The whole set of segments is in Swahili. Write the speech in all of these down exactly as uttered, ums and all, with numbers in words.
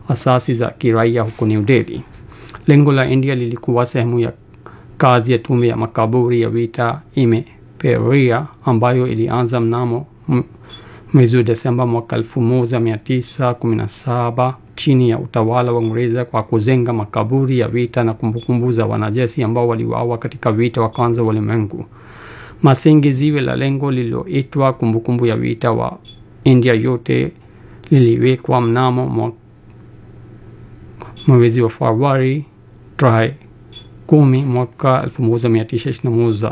asasi za kiraia huko New Delhi. Lengo la India lilikuwa sehemu ya kazi ya tume ya makaburi ya vita imeperia ambayo ilianza mnamo mwezi wa Desemba mwaka elfu moja mia tisa kumi na saba chini ya utawala wa Uingereza kwa kujenga makaburi ya vita na kumbukumbu za wanajeshi ambao waliuawa katika vita wa kwanza wa ulimwengu. Msingi ziwe la lengo lililoitwa kumbukumbu ya vita wa India yote liliwekwa mnamo mwezi wa Februari tarehe kumi mwaka elfu moja mia tisa ishirini na moja.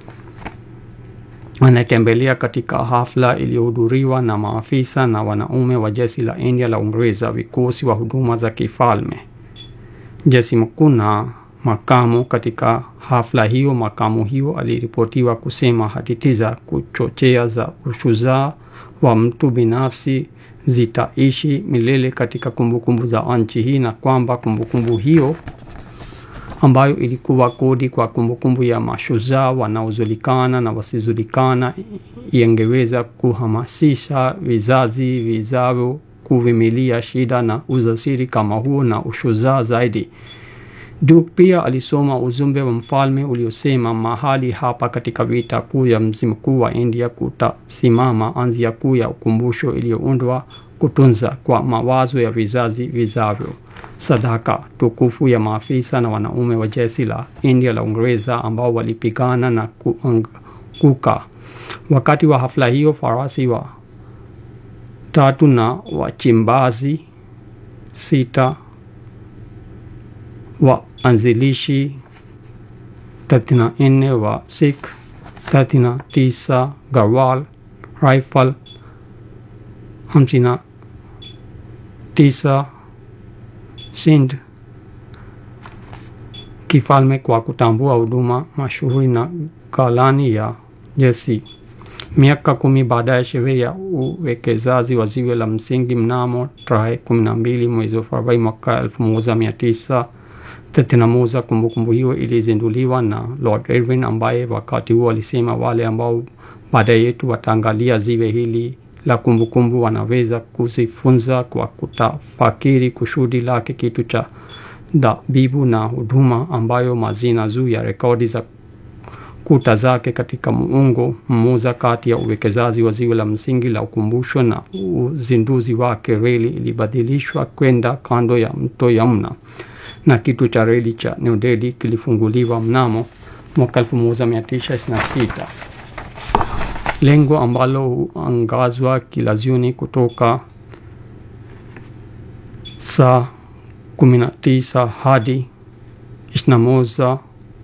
Anatembelea katika hafla iliyohudhuriwa na maafisa na wanaume wa jeshi la India la Uingereza, vikosi wa huduma za kifalme, jeshi mkuu na makamu. Katika hafla hiyo, makamu hiyo aliripotiwa kusema hadithi za kuchochea za ushujaa wa mtu binafsi zitaishi milele katika kumbukumbu za nchi hii, na kwamba kumbukumbu hiyo ambayo ilikuwa kodi kwa kumbukumbu ya mashujaa wanaojulikana na wasijulikana ingeweza kuhamasisha vizazi vijavyo kuvimilia shida na ujasiri kama huo na ushujaa zaidi. Duke pia alisoma ujumbe wa mfalme uliosema mahali hapa katika vita kuu ya mji mkuu wa India kutasimama anzia kuu ya ukumbusho iliyoundwa kutunza kwa mawazo ya vizazi vijavyo sadaka tukufu ya maafisa na wanaume wa jeshi la India la Uingereza ambao walipigana na kuanguka. Wakati wa hafla hiyo, farasi wa tatu na wachimbazi sita wa anzilishi thelathini na nne wa Sikh, thelathini na tisa Garhwal Rifle, hamsini na tisa Sindh kifalme kwa kutambua huduma mashuhuri na galani ya jeshi. Miaka kumi baadaye, sherehe ya uwekezaji wa ziwe la msingi mnamo tarehe kumi na mbili mwezi wa Februari mwaka elfu moja mia tisa thelathini na moja. Kumbukumbu hiyo ilizinduliwa na Lord Irwin ambaye wakati huo alisema wale ambao baada yetu wataangalia ziwe hili la kumbukumbu wanaweza kuzifunza kwa kutafakiri kusudi lake kitu cha dhabibu na huduma ambayo mazina juu ya rekodi za kuta zake katika muungo mmoja kati ya uwekezaji wa ziwe la msingi la ukumbusho na uzinduzi wake. Reli ilibadilishwa kwenda kando ya mto Yamuna na kitu cha reli cha New Delhi kilifunguliwa mnamo mwaka elfu moja mia tisa ishirini na sita. Lengo ambalo huangazwa kila jioni kutoka saa kumi na tisa hadi ishirini na moja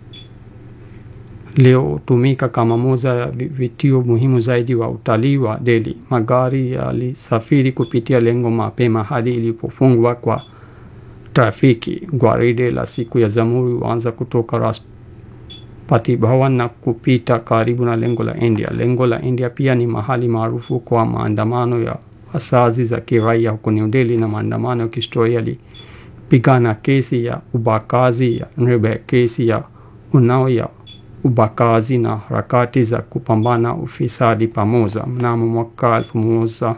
leo hutumika kama moja ya vituo muhimu zaidi wa utalii wa Delhi. Magari yalisafiri kupitia lengo mapema hadi ilipofungwa kwa trafiki. Gwaride la siku ya Jamhuri huanza kutoka Rashtrapati Bhavan na kupita karibu na lengo la India. Lengo la India pia ni mahali maarufu kwa maandamano ya asasi za kiraia huko New Delhi na maandamano ya kihistoria yalipigana kesi ya ubakazi ya Nirbhaya, kesi ya Unnao ya ubakazi na harakati za kupambana ufisadi pamoja. Mnamo mwaka elfu moja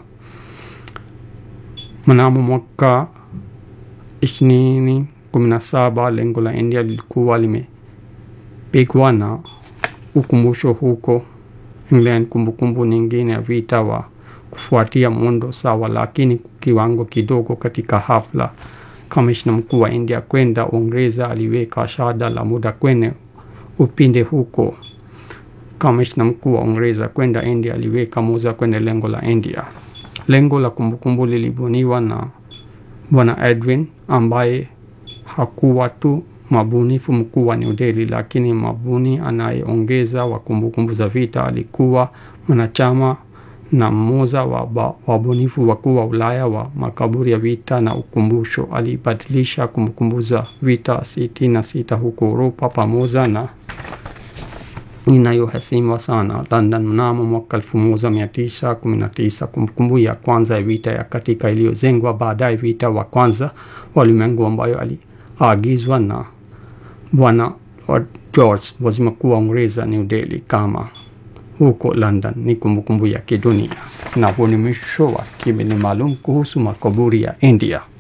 mnamo mwaka ishirini kumi na saba lengo la India lilikuwa limepigwa na ukumbusho huko England. Kumbukumbu nyingine ya vita wa kufuatia muundo sawa lakini kiwango kidogo. Katika hafla, kamishna mkuu wa India kwenda Uingereza aliweka shada la muda kwenye upinde huko. Kamishna mkuu wa Uingereza kwenda India aliweka moja kwenye lengo la India. Lengo la kumbukumbu lilibuniwa na Bwana Edwin ambaye hakuwa tu mabunifu mkuu wa New Delhi, lakini mabuni anayeongeza wa kumbukumbu za vita. Alikuwa mwanachama na mmoja wa wabunifu wakuu wa Ulaya wa makaburi ya vita na ukumbusho. Alibadilisha kumbukumbu za vita sitini na sita huko Europa pamoja na inayoheshimiwa sana London mnamo mwaka elfu moja mia tisa kumi na tisa. Kumbukumbu ya kwanza ya vita ya katika iliyojengwa baadaye vita wa kwanza wa ulimwengu ambayo aliagizwa na Bwana Lord George waziri mkuu wa Uingereza New Delhi kama huko London ni kumbukumbu ya kidunia. Na huo ni mwisho wa kipindi maalum kuhusu makaburi ya India.